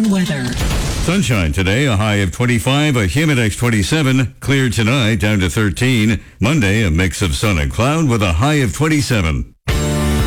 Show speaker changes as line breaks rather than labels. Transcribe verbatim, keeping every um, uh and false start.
Mountain weather.
Sunshine today, a high of twenty-five, a Humidex twenty-seven. Clear tonight, down to thirteen. Monday, a mix of sun and cloud with a high of twenty-seven.